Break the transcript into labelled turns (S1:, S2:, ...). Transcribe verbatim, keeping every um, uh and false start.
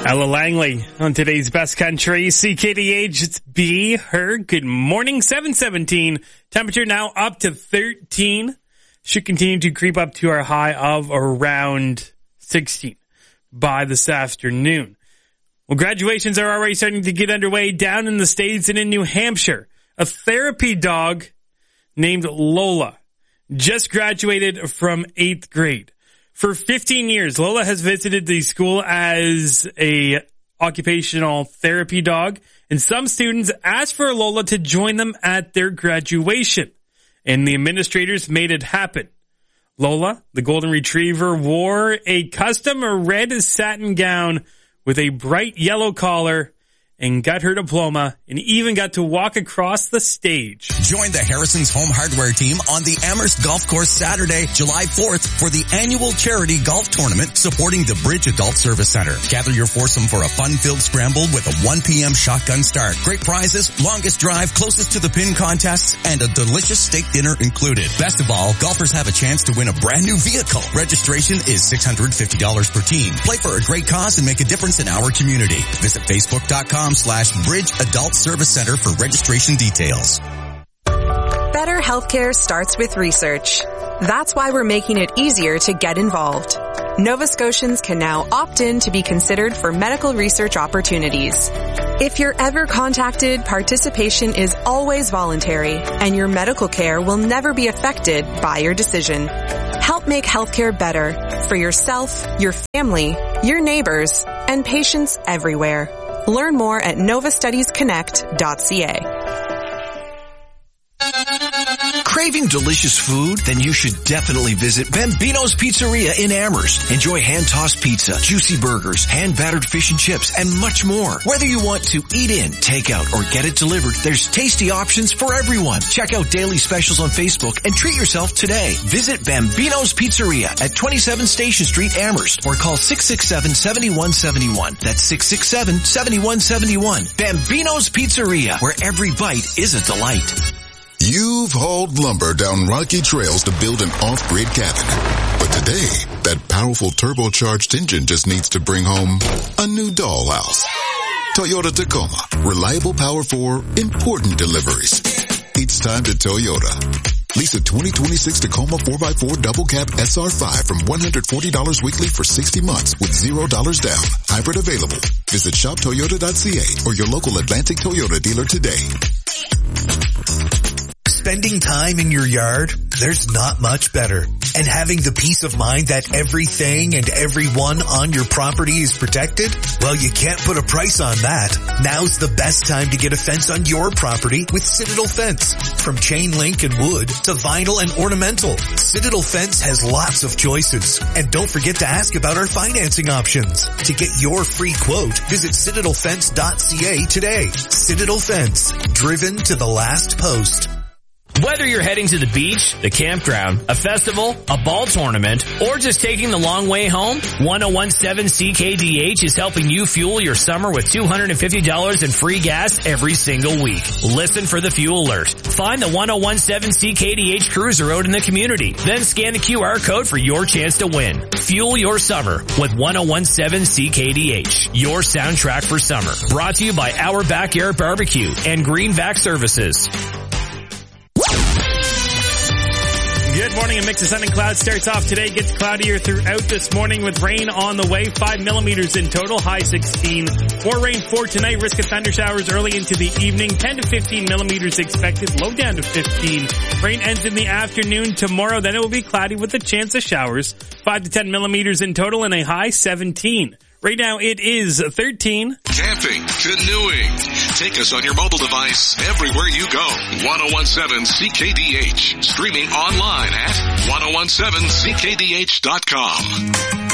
S1: Ella Langley on today's Best Country. C K D H, it's Be Her. Good morning, seven seventeen. Temperature now up to thirteen. Should continue to creep up to our high of around sixteen by this afternoon. Well, graduations are already starting to get underway down in the States and in New Hampshire. A therapy dog named Lola just graduated from eighth grade. For fifteen years, Lola has visited the school as a occupational therapy dog, and some students asked for Lola to join them at their graduation, and the administrators made it happen. Lola, the golden retriever, wore a custom red satin gown with a bright yellow collar and got her diploma and even got to walk across the stage.
S2: Join the Harrison's Home Hardware team on the Amherst Golf Course Saturday, July fourth for the annual charity golf tournament supporting the Bridge Adult Service Center. Gather your foursome for a fun-filled scramble with a one p.m. shotgun start. Great prizes, longest drive, closest to the pin contests, and a delicious steak dinner included. Best of all, golfers have a chance to win a brand new vehicle. Registration is six hundred fifty dollars per team. Play for a great cause and make a difference in our community. Visit facebook.com slash Bridge Adult Service Center for registration details.
S3: Better healthcare starts with research. That's why we're making it easier to get involved. Nova Scotians can now opt in to be considered for medical research opportunities. If you're ever contacted, participation is always voluntary, and your medical care will never be affected by your decision. Help make healthcare better for yourself, your family, your neighbors, and patients everywhere. Learn more at nova studies connect dot c a.
S4: Craving delicious food? Then you should definitely visit Bambino's Pizzeria in Amherst. Enjoy hand-tossed pizza, juicy burgers, hand-battered fish and chips, and much more. Whether you want to eat in, take out, or get it delivered, there's tasty options for everyone. Check out daily specials on Facebook and treat yourself today. Visit Bambino's Pizzeria at twenty-seven Station Street, Amherst, or call six six seven, seven one seven one. That's six six seven, seven one seven one. Bambino's Pizzeria, where every bite is a delight.
S5: You've hauled lumber down rocky trails to build an off-grid cabin. But today, that powerful turbocharged engine just needs to bring home a new dollhouse. Toyota Tacoma. Reliable power for important deliveries. It's time to Toyota. Lease a twenty twenty-six Tacoma four by four double cab S R five from one hundred forty dollars weekly for sixty months with zero dollars down. Hybrid available. Visit shop toyota dot c a or your local Atlantic Toyota dealer today.
S6: Spending time in your yard, there's not much better. And having the peace of mind that everything and everyone on your property is protected, well, you can't put a price on that. Now's the best time to get a fence on your property with Citadel Fence. From chain link and wood to vinyl and ornamental, Citadel Fence has lots of choices. And don't forget to ask about our financing options. To get your free quote, visit citadel fence dot c a today. Citadel Fence, driven to the last post.
S7: Whether you're heading to the beach, the campground, a festival, a ball tournament, or just taking the long way home, ten seventeen C K D H is helping you fuel your summer with two hundred fifty dollars in free gas every single week. Listen for the fuel alert. Find the ten seventeen C K D H cruiser road in the community. Then scan the Q R code for your chance to win. Fuel your summer with ten seventeen C K D H, your soundtrack for summer. Brought to you by Our Backyard Barbecue and Greenback Services.
S1: Good morning. A mix of sun and clouds starts off today. Gets cloudier throughout this morning with rain on the way. Five millimeters in total. High sixteen. More rain for tonight. Risk of thunder showers early into the evening. ten to fifteen millimeters expected. Low down to fifteen. Rain ends in the afternoon tomorrow. Then it will be cloudy with a chance of showers. Five to ten millimeters in total and a high seventeen. Right now it is thirteen.
S8: Camping, canoeing. Take us on your mobile device everywhere you go. ten seventeen C K D H. Streaming online at ten seventeen C K D H dot com.